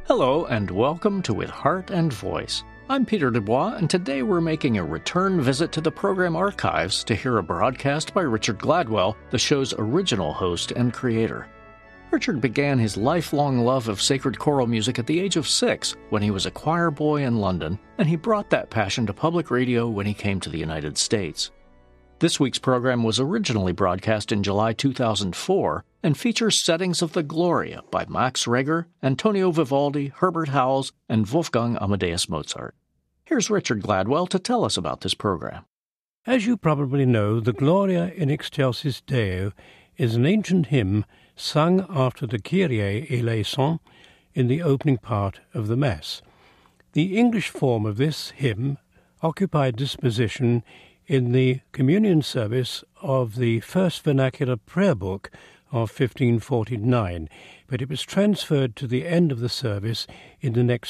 Hello and welcome to With Heart and Voice. I'm Peter Dubois, and today we're making a return visit to the program archives to hear a broadcast by Richard Gladwell, the show's original host and creator. Richard began his lifelong love of sacred choral music at the age of 6 when he was a choir boy in London, and he brought that passion to public radio when he came to the United States. This week's program was originally broadcast in July 2004 and features settings of the Gloria by Max Reger, Antonio Vivaldi, Herbert Howells, and Wolfgang Amadeus Mozart. Here's Richard Gladwell to tell us about this program. As you probably know, the Gloria in Excelsis Deo is an ancient hymn sung after the Kyrie eleison in the opening part of the Mass. The English form of this hymn occupied this position in the communion service of the First Vernacular Prayer Book of 1549, but it was transferred to the end of the service in the next